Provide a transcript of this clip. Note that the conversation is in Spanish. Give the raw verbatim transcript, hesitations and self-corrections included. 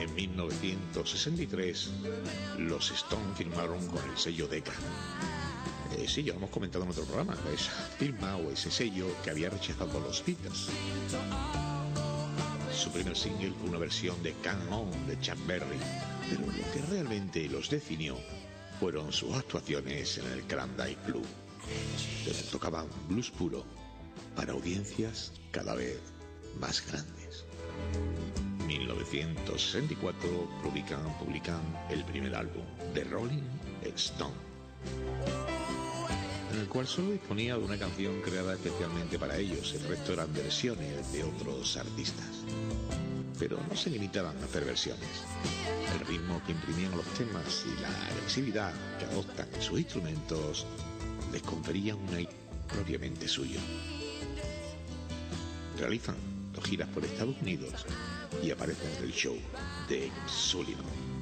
En mil novecientos sesenta y tres, los Stones firmaron con el sello Decca. Eh, sí, ya lo hemos comentado en otro programa, esa firma o ese sello que había rechazado los Beatles. Su primer single fue una versión de Come On de Chuck Berry, pero lo que realmente los definió fueron sus actuaciones en el Klondike Club, donde tocaban blues puro para audiencias cada vez más grandes. En mil novecientos sesenta y cuatro publican, publican el primer álbum, The Rolling Stone, en el cual solo disponía de una canción creada especialmente para ellos. El resto eran versiones de otros artistas. Pero no se limitaban a hacer versiones. El ritmo que imprimían los temas y la agresividad que adoptan en sus instrumentos les conferían un aire propiamente suyo. Realizan dos giras por Estados Unidos y aparecen en el show de Sullivan.